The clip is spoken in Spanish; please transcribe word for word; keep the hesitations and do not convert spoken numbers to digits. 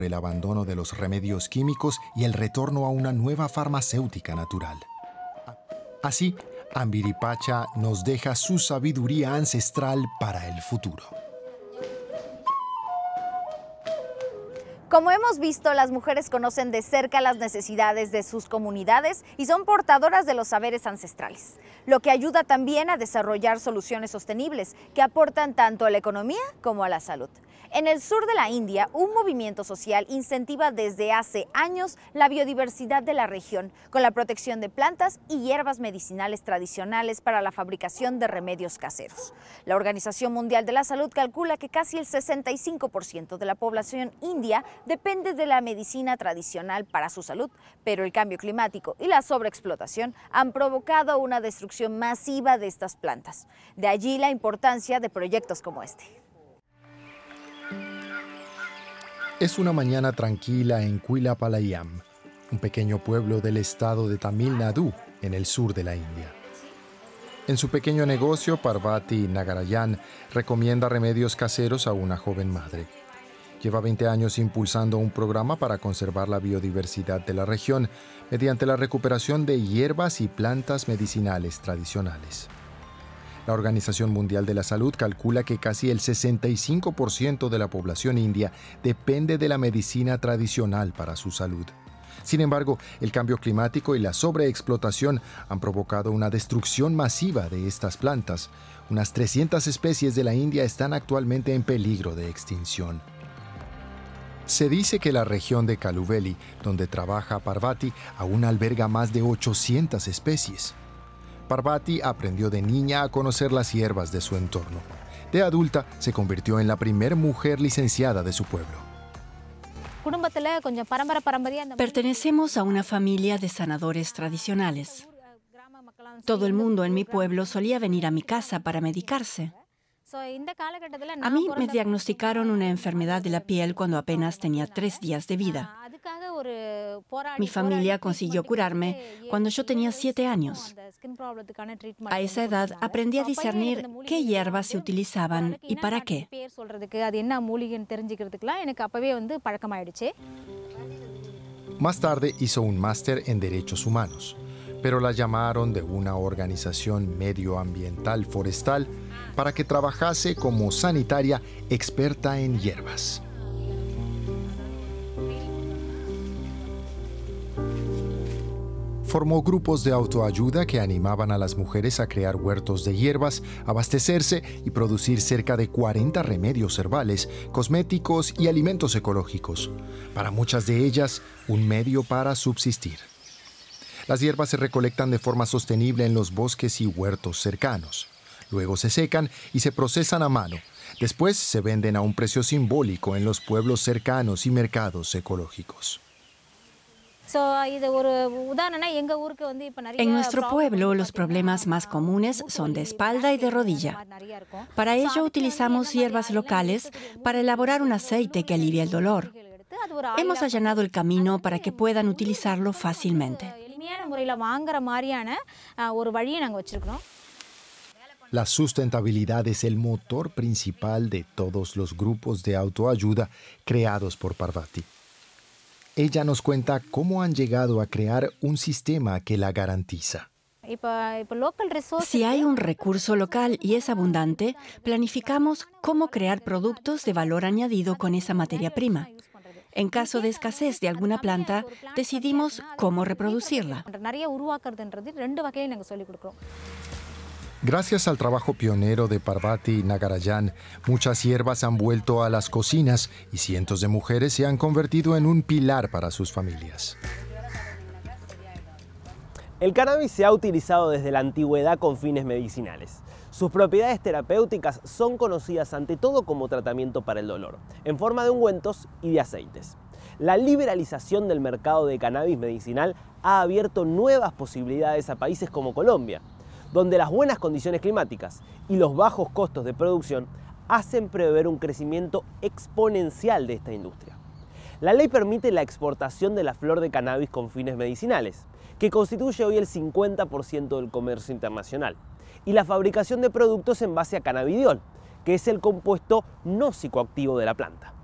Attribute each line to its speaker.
Speaker 1: el abandono de los remedios químicos y el retorno a una nueva farmacéutica natural. Así, Ambiripacha nos deja su sabiduría ancestral para el futuro.
Speaker 2: Como hemos visto, las mujeres conocen de cerca las necesidades de sus comunidades y son portadoras de los saberes ancestrales, lo que ayuda también a desarrollar soluciones sostenibles que aportan tanto a la economía como a la salud. En el sur de la India, un movimiento social incentiva desde hace años la biodiversidad de la región con la protección de plantas y hierbas medicinales tradicionales para la fabricación de remedios caseros. La Organización Mundial de la Salud calcula que casi el sesenta y cinco por ciento de la población india depende de la medicina tradicional para su salud, pero el cambio climático y la sobreexplotación han provocado una destrucción masiva de estas plantas. De allí la importancia de proyectos como este.
Speaker 1: Es una mañana tranquila en Quilapayam, un pequeño pueblo del estado de Tamil Nadu, en el sur de la India. En su pequeño negocio, Parvati Nagarajan recomienda remedios caseros a una joven madre. Lleva veinte años impulsando un programa para conservar la biodiversidad de la región mediante la recuperación de hierbas y plantas medicinales tradicionales. La Organización Mundial de la Salud calcula que casi el sesenta y cinco por ciento de la población india depende de la medicina tradicional para su salud. Sin embargo, el cambio climático y la sobreexplotación han provocado una destrucción masiva de estas plantas. Unas trescientas especies de la India están actualmente en peligro de extinción. Se dice que la región de Kaluveli, donde trabaja Parvati, aún alberga más de ochocientas especies. Parvati aprendió de niña a conocer las hierbas de su entorno. De adulta, se convirtió en la primera mujer licenciada de su pueblo.
Speaker 3: Pertenecemos a una familia de sanadores tradicionales. Todo el mundo en mi pueblo solía venir a mi casa para medicarse. A mí me diagnosticaron una enfermedad de la piel cuando apenas tenía tres días de vida. Mi familia consiguió curarme cuando yo tenía siete años. A esa edad aprendí a discernir qué hierbas se utilizaban y para qué.
Speaker 1: Más tarde hizo un máster en Derechos Humanos, pero la llamaron de una organización medioambiental forestal para que trabajase como sanitaria experta en hierbas. Formó grupos de autoayuda que animaban a las mujeres a crear huertos de hierbas, abastecerse y producir cerca de cuarenta remedios herbales, cosméticos y alimentos ecológicos. Para muchas de ellas, un medio para subsistir. Las hierbas se recolectan de forma sostenible en los bosques y huertos cercanos. Luego se secan y se procesan a mano. Después se venden a un precio simbólico en los pueblos cercanos y mercados ecológicos.
Speaker 3: En nuestro pueblo, los problemas más comunes son de espalda y de rodilla. Para ello, utilizamos hierbas locales para elaborar un aceite que alivia el dolor. Hemos allanado el camino para que puedan utilizarlo fácilmente.
Speaker 1: La sustentabilidad es el motor principal de todos los grupos de autoayuda creados por Parvati. Ella nos cuenta cómo han llegado a crear un sistema que la garantiza.
Speaker 3: Si hay un recurso local y es abundante, planificamos cómo crear productos de valor añadido con esa materia prima. En caso de escasez de alguna planta, decidimos cómo reproducirla.
Speaker 1: Gracias al trabajo pionero de Parvati Nagarajan, muchas hierbas han vuelto a las cocinas y cientos de mujeres se han convertido en un pilar para sus familias.
Speaker 4: El cannabis se ha utilizado desde la antigüedad con fines medicinales. Sus propiedades terapéuticas son conocidas ante todo como tratamiento para el dolor, en forma de ungüentos y de aceites. La liberalización del mercado de cannabis medicinal ha abierto nuevas posibilidades a países como Colombia, donde las buenas condiciones climáticas y los bajos costos de producción hacen prever un crecimiento exponencial de esta industria. La ley permite la exportación de la flor de cannabis con fines medicinales, que constituye hoy el cincuenta por ciento del comercio internacional, y la fabricación de productos en base a cannabidiol, que es el compuesto no psicoactivo de la planta.